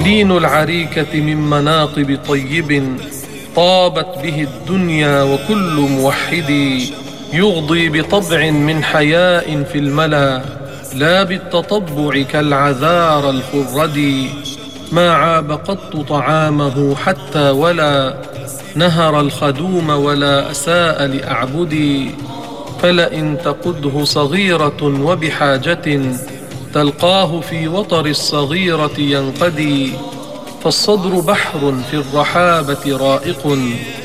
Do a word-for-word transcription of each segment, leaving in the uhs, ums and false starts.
لين العريكة من مناقب طيب طابت به الدنيا وكل موحد يغضي بطبع من حياء في الملا لا بالتطبع كالعذار الخرد ما عاب قط طعامه حتى ولا نهر الخدوم ولا أساء لأعبدي فلئن تقده صغيرة وبحاجة تلقاه في وطر الصغيرة ينقدي فالصدر بحر في الرحابة رائق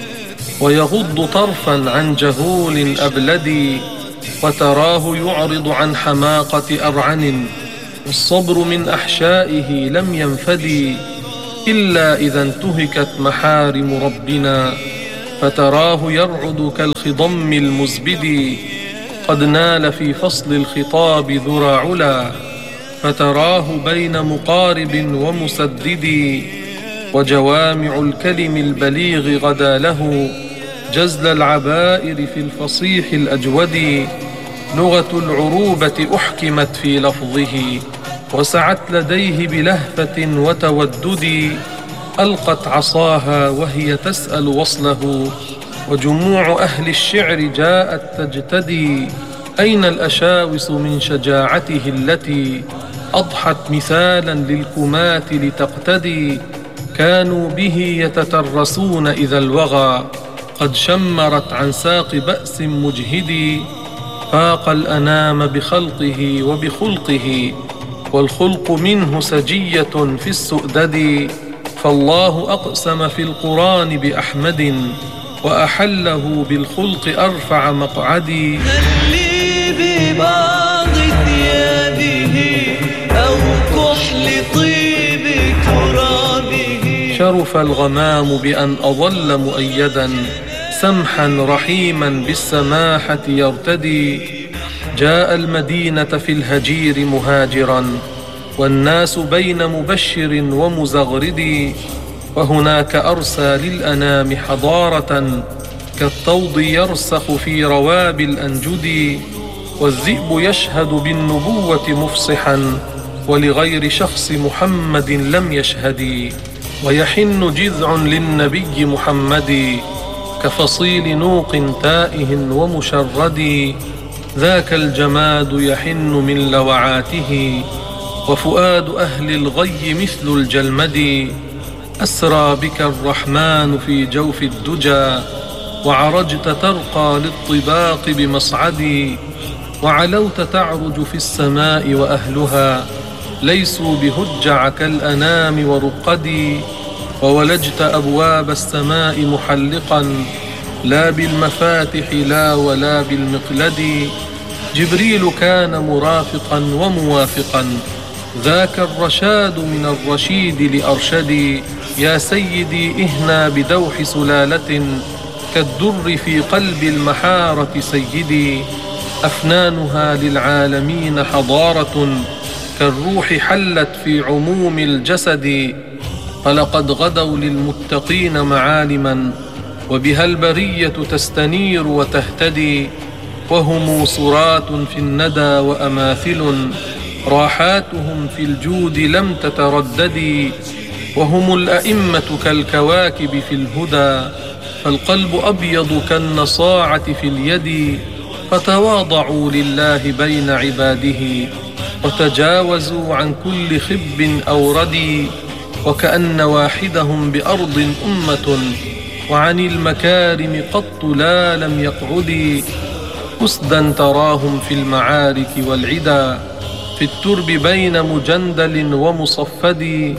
ويغض طرفا عن جهول أبلد وتراه يعرض عن حماقة أرعن والصبر من أحشائه لم ينفد إلا إذا انتهكت محارم ربنا فتراه يرعد كالخضم المزبد قد نال في فصل الخطاب ذرى علا فتراه بين مقارب ومسدد وجوامع الكلم البليغ غدا له جزل العبائر في الفصيح الأجود لغة العروبة أحكمت في لفظه وسعت لديه بلهفة وتودد ألقت عصاها وهي تسأل وصله وجموع أهل الشعر جاءت تجتدي أين الأشاوس من شجاعته التي أضحت مثالا للكماة لتقتدي كانوا به يتترسون إذا الوغى قد شمرت عن ساق بأس مجهد فاق الأنام بخلقه وبخلقه والخلق منه سجية في السؤدد فالله أقسم في القرآن بأحمد وأحله بالخلق أرفع مقعدي هل لي ببعض ثيابه أو كحل طيب ترابه شرف الغمام بأن أظل مؤيدا سمحا رحيما بالسماحة يرتدي جاء المدينة في الهجير مهاجرا والناس بين مبشر ومزغرد وهناك أرسى للأنام حضارة كالطود يرسخ في رواب الأنجد والذئب يشهد بالنبوة مفصحا ولغير شخص محمد لم يشهد ويحن جذع للنبي محمد كفصيل نوق تائه ومشرد ذاك الجماد يحن من لوعاته وفؤاد أهل الغي مثل الجلمد أسرى بك الرحمن في جوف الدجى وعرجت ترقى للطباق بمصعد وعلوت تعرج في السماء وأهلها ليسوا بهجع كالأنام ورقد وولجت أبواب السماء محلقا لا بالمفاتح لا ولا بالمقلد جبريل كان مرافقا وموافقا ذاك الرشاد من الرشيد لأرشد يا سيدي إهنا بدوح سلالة كالدر في قلب المحارة سيدي أفنانها للعالمين حضارة كالروح حلت في عموم الجسد فلقد غدوا للمتقين معالما وبها البرية تستنير وتهتدي وهم صرات في الندى وأماثل راحاتهم في الجود لم تتردد وهم الأئمة كالكواكب في الهدى فالقلب أبيض كالنصاعة في اليد فتواضعوا لله بين عباده وتجاوزوا عن كل خب أو ردي وكأن واحدهم بأرض أمة وعن المكارم قط لا لم يقعدي أسدا تراهم في المعارك والعدا في الترب بين مجندل ومصفد